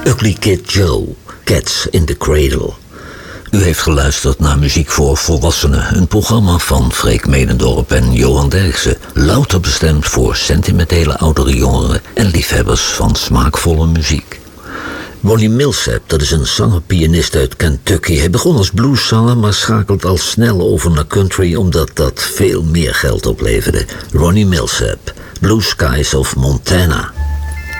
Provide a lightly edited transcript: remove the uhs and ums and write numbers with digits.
Ugly Kid Joe, Cats in the Cradle. U heeft geluisterd naar Muziek voor Volwassenen, een programma van Freek Medendorp en Johan Derksen, louter bestemd voor sentimentele oudere jongeren en liefhebbers van smaakvolle muziek. Ronnie Milsap, dat is een zanger-pianist uit Kentucky. Hij begon als blueszanger, maar schakelt al snel over naar country, omdat dat veel meer geld opleverde. Ronnie Milsap, Blue Skies of Montana.